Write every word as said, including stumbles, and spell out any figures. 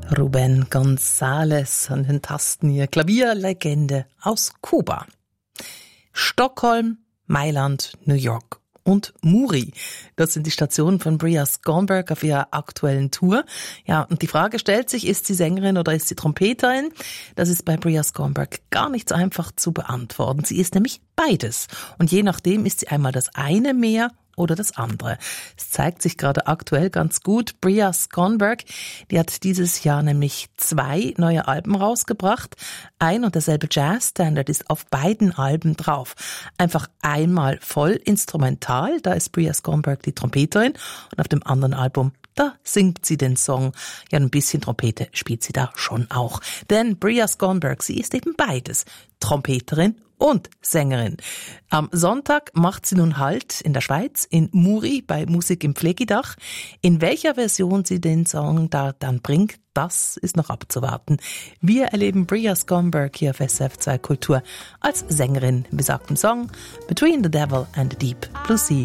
Rubén González an den Tasten hier, Klavierlegende aus Kuba. Stockholm, Mailand, New York und Muri. Das sind die Stationen von Bria Skonberg auf ihrer aktuellen Tour. Ja, und die Frage stellt sich, ist sie Sängerin oder ist sie Trompeterin? Das ist bei Bria Skonberg gar nicht so einfach zu beantworten. Sie ist nämlich beides. Und je nachdem ist sie einmal das eine mehr oder das andere. Es zeigt sich gerade aktuell ganz gut. Bria Skonberg, die hat dieses Jahr nämlich zwei neue Alben rausgebracht. Ein und derselbe Jazzstandard ist auf beiden Alben drauf. Einfach einmal voll instrumental, da ist Bria Skonberg die Trompeterin, und auf dem anderen Album, da singt sie den Song. Ja, ein bisschen Trompete spielt sie da schon auch. Denn Bria Skonberg, sie ist eben beides. Trompeterin und Sängerin. Am Sonntag macht sie nun Halt in der Schweiz, in Muri, bei Musik im Pflegedach. In welcher Version sie den Song da dann bringt, das ist noch abzuwarten. Wir erleben Bria Skonberg hier auf S R F zwei Kultur als Sängerin im besagten Song Between the Devil and the Deep Blue Sea.